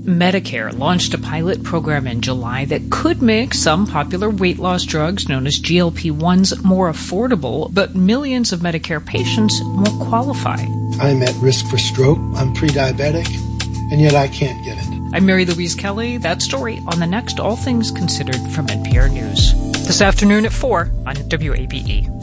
Medicare launched a pilot program in July that could make some popular weight loss drugs known as GLP-1s more affordable, but millions of Medicare patients won't qualify. I'm at risk for stroke. I'm pre-diabetic, and yet I can't get it. I'm Mary Louise Kelly. That story on the next All Things Considered from NPR News. This afternoon at 4 on WABE.